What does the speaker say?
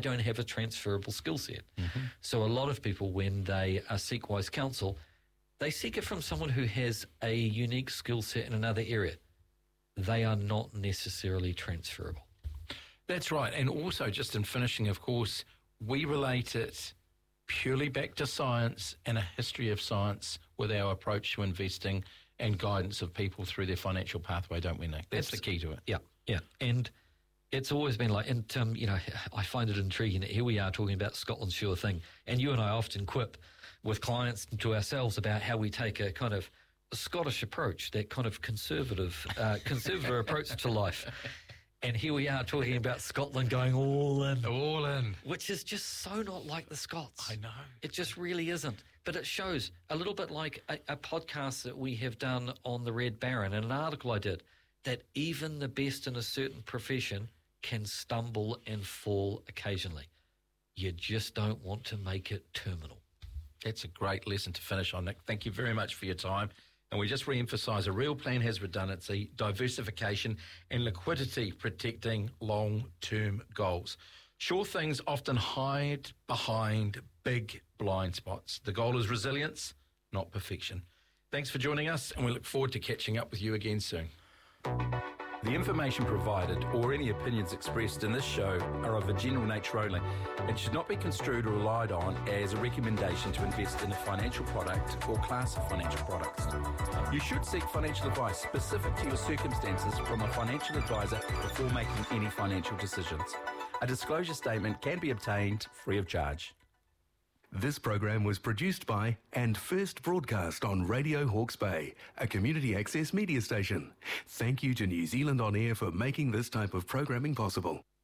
don't have a transferable skill set. So a lot of people, when they seek wise counsel, they seek it from someone who has a unique skill set in another area. They are not necessarily transferable. That's right. And also, just in finishing, of course, we relate it purely back to science and a history of science with our approach to investing and guidance of people through their financial pathway, don't we, Nick? That's the key to it. Yeah. And it's always been like, and I find it intriguing that here we are talking about Scotland's sure thing, and you and I often quip with clients and to ourselves about how we take a kind of a Scottish approach, that kind of conservative approach to life. And here we are talking about Scotland going all in. Which is just so not like the Scots. I know. It just really isn't. But it shows a little bit like a podcast that we have done on the Red Baron, and an article I did, that even the best in a certain profession can stumble and fall occasionally. You just don't want to make it terminal. That's a great lesson to finish on, Nick. Thank you very much for your time. And we just re-emphasise, a real plan has redundancy, diversification and liquidity, protecting long-term goals. Sure things often hide behind big blind spots. The goal is resilience, not perfection. Thanks for joining us, and we look forward to catching up with you again soon. The information provided or any opinions expressed in this show are of a general nature only and should not be construed or relied on as a recommendation to invest in a financial product or class of financial products. You should seek financial advice specific to your circumstances from a financial advisor before making any financial decisions. A disclosure statement can be obtained free of charge. This program was produced by and first broadcast on Radio Hawke's Bay, a community access media station. Thank you to New Zealand On Air for making this type of programming possible.